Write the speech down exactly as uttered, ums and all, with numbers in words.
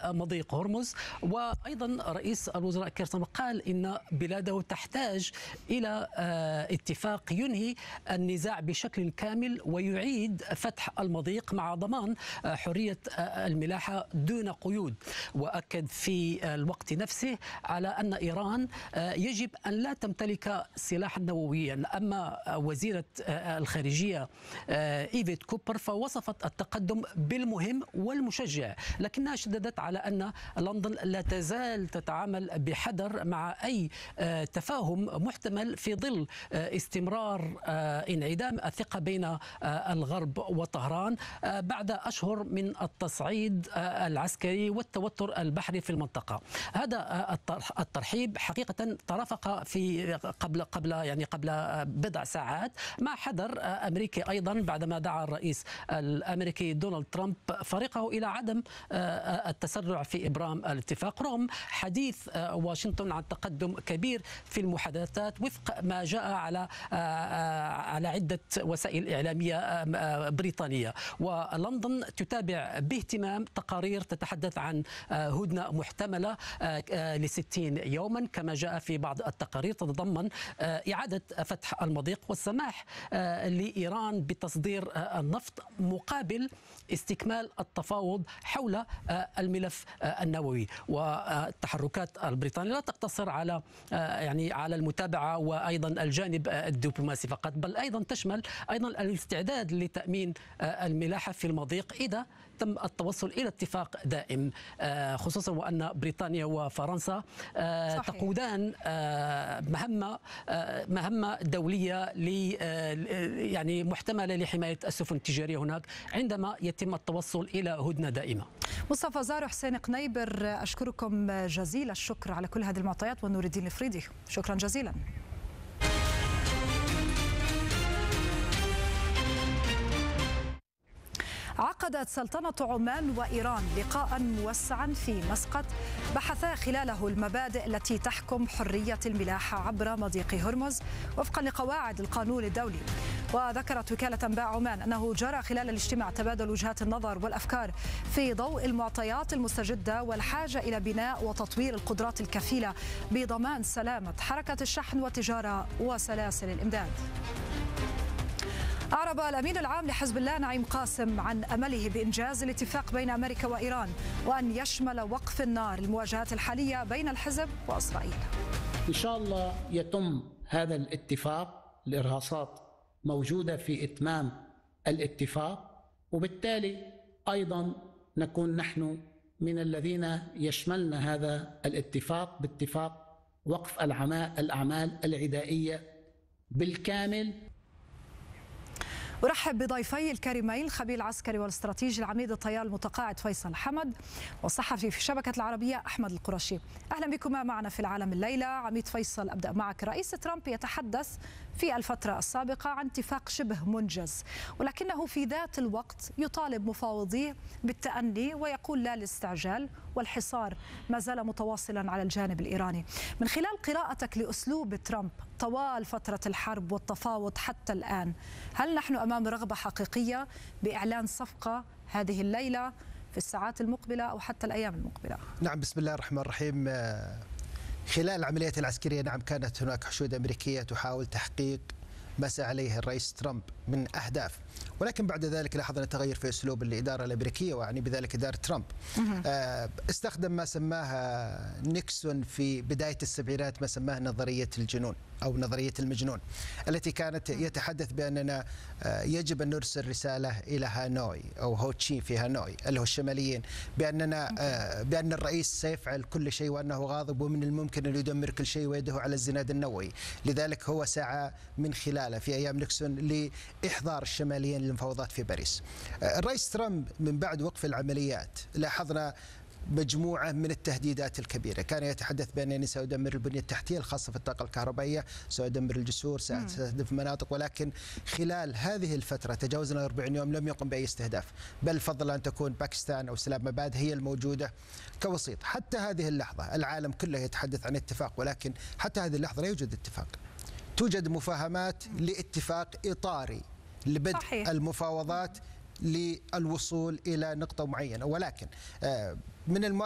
مضيق هرمز. وأيضا رئيس الوزراء كير ستارمر قال إن بلاده تحتاج إلى اتفاق ينهي النزاع بشكل كامل ويعيد فتح المضيق مع ضمان حرية الملاحة دون قيود. وأكد في الوقت نفسه على أن إيران يجب أن لا تمتلك سلاحا نوويا. أما وزيرة الخارجية إيفيت كوبر فوصفت التقدم بالمهم والمشجع، لكنها شددت على أن لندن لا تزال تتعامل بحذر مع أي تفاهم محتمل في ظل استمرار انعدام الثقة بين الغرب وطهران بعد أشهر من التصعيد العسكري والتوتر البحري في المنطقة. هذا الترحيب حقيقة ترافق في قبل قبل يعني قبل بضع ساعات مع حذر أمريكي أيضا بعدما دعا الرئيس الأمريكي دونالد ترامب فريقه إلى عدم التسرع في إبرام الاتفاق، رغم حديث واشنطن عن تقدم كبير في المحادثات وفق ما جاء على على عدة وسائل إعلامية بريطانية. ولندن تتابع باهتمام تقارير تتحدث عن هدنة محتملة لستين يوما، كما جاء في بعض التقارير تتضمن إعادة فتح المضيق والسماح لإيران بتصدير النفط مقابل استكمال التفاوض حول الملف النووي. والتحركات البريطانية لا تقتصر على يعني على المتابعة وأيضا الجانب الدبلوماسي فقط، بل أيضا تشمل أيضا الاستعداد لتأمين الملاحة في المضيق إذا تم التوصل إلى اتفاق دائم، خصوصا وأن بريطانيا وفرنسا صحيح. تقودان مهمة مهمة دولية يعني محتملة لحماية السفن التجارية هناك عندما يتم التوصل إلى هدنة دائمة. مصطفى زار وحسين قنيبر، أشكركم جزيل الشكر على كل هذه المعطيات، ونور الدين الفريدي شكرا جزيلا. عقدت سلطنة عمان وإيران لقاء موسعا في مسقط بحثا خلاله المبادئ التي تحكم حرية الملاحة عبر مضيق هرمز وفقا لقواعد القانون الدولي. وذكرت وكالة أنباء عمان أنه جرى خلال الاجتماع تبادل وجهات النظر والأفكار في ضوء المعطيات المستجدة والحاجة إلى بناء وتطوير القدرات الكفيلة بضمان سلامة حركة الشحن والتجارة وسلاسل الإمداد. أعرب الأمين العام لحزب الله نعيم قاسم عن أمله بإنجاز الاتفاق بين أمريكا وإيران وأن يشمل وقف النار المواجهات الحالية بين الحزب وإسرائيل. إن شاء الله يتم هذا الاتفاق، الإرهاصات موجودة في إتمام الاتفاق، وبالتالي أيضا نكون نحن من الذين يشملنا هذا الاتفاق باتفاق وقف الأعمال العدائية بالكامل. أرحب بضيفي الكريمين الخبير العسكري والاستراتيجي العميد الطيار المتقاعد فيصل حمد والصحفي في شبكة العربية أحمد القرشي. أهلا بكما معنا في العالم الليلة. عميد فيصل، أبدأ معك. رئيس ترامب يتحدث في الفترة السابقة عن اتفاق شبه منجز، ولكنه في ذات الوقت يطالب مفاوضيه بالتأني ويقول لا للاستعجال، والحصار ما زال متواصلا على الجانب الإيراني. من خلال قراءتك لأسلوب ترامب طوال فترة الحرب والتفاوض حتى الآن، هل نحن أمام رغبة حقيقية بإعلان صفقة هذه الليلة في الساعات المقبلة أو حتى الأيام المقبلة؟ نعم، بسم الله الرحمن الرحيم. خلال العمليات العسكرية نعم كانت هناك حشود أمريكية تحاول تحقيق ما سعى عليه الرئيس ترامب من أهداف، ولكن بعد ذلك لاحظنا تغير في أسلوب الإدارة الأمريكية، وأعني بذلك إدارة ترامب. استخدم ما سماها نيكسون في بداية السبعينات ما سماها نظرية الجنون أو نظرية المجنون، التي كانت يتحدث بأننا يجب أن نرسل رسالة إلى هانوي أو هوتشي في هانوي اللي هو الشماليين بأننا بأن الرئيس سيفعل كل شيء وأنه غاضب ومن الممكن أن يدمر كل شيء ويده على الزناد النووي. لذلك هو سعى من خلاله في أيام نيكسون لإحضار الشماليين للمفاوضات في باريس. الرئيس ترامب من بعد وقف العمليات لاحظنا مجموعة من التهديدات الكبيرة، كان يتحدث بأنني سأدمر البنية التحتية الخاصة في الطاقة الكهربائية، سأدمر الجسور، سأستهدف مناطق، ولكن خلال هذه الفترة تجاوزنا أربعين يوم لم يقم بأي استهداف، بل فضل أن تكون باكستان أو إسلام آباد هي الموجودة كوسيط. حتى هذه اللحظة العالم كله يتحدث عن اتفاق، ولكن حتى هذه اللحظة لا يوجد اتفاق. توجد مفاهمات لاتفاق إطاري لبدء صحيح. المفاوضات للوصول إلى نقطة معينة، ولكن من الم...